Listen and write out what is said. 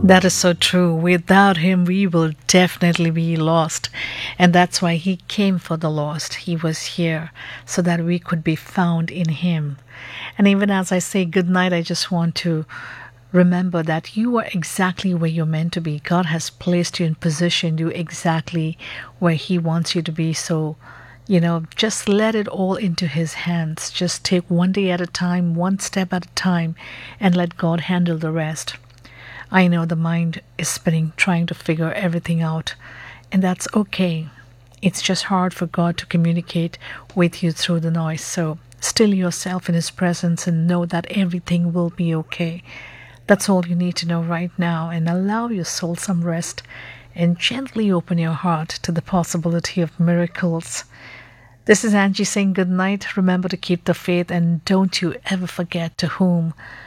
That is so true. Without him, we will definitely be lost. And that's why he came for the lost. He was here so that we could be found in him. And even as I say goodnight, I just want to remember that you are exactly where you're meant to be. God has placed you and positioned you exactly where he wants you to be. So, just let it all into his hands. Just take one day at a time, one step at a time, and let God handle the rest. I know the mind is spinning, trying to figure everything out, and that's okay. It's just hard for God to communicate with you through the noise. So still yourself in His presence and know that everything will be okay. That's all you need to know right now, and allow your soul some rest and gently open your heart to the possibility of miracles. This is Angie saying good night. Remember to keep the faith, and don't you ever forget to whom